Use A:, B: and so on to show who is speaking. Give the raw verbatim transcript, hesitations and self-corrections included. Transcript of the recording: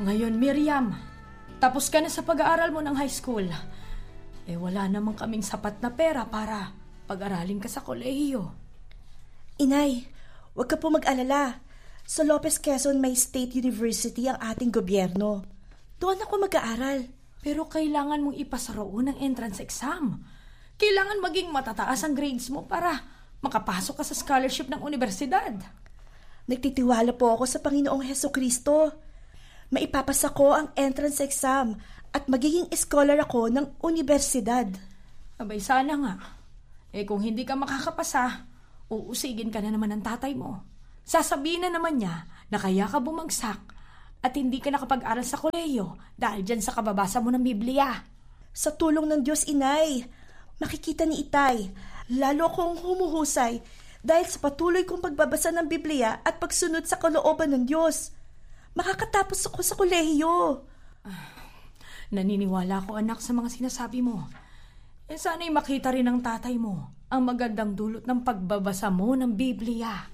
A: Ngayon, Miriam, tapos ka na sa pag-aaral mo ng high school. Eh wala namang kaming sapat na pera para pag-aralin ka sa kolehiyo.
B: Inay, huwag ka po mag-alala. Sa Lopez Quezon may State University ang ating gobyerno. Doon ako mag-aaral.
A: Pero kailangan mong ipasa roon ang entrance exam. Kailangan maging matataas ang grades mo para makapasok ka sa scholarship ng universidad.
B: Nagtitiwala po ako sa Panginoong Hesukristo. Maipapasa ko ang entrance exam at magiging scholar ako ng universidad.
A: Abay, sana nga. Eh kung hindi ka makakapasa, uusigin ka na naman ng tatay mo. Sasabihin na naman niya na kaya ka bumagsak at hindi ka nakapag-aral sa kolehiyo dahil dyan sa kababasa mo ng Biblia.
B: Sa tulong ng Diyos, Inay, makikita ni Itay, lalo akong humuhusay dahil sa patuloy kong pagbabasa ng Biblia at pagsunod sa kalooban ng Diyos. Makakatapos ako sa kolehiyo.
A: Ah, naniniwala ko, anak, sa mga sinasabi mo. Eh sana'y makita rin ng tatay mo ang magandang dulot ng pagbabasa mo ng Biblia.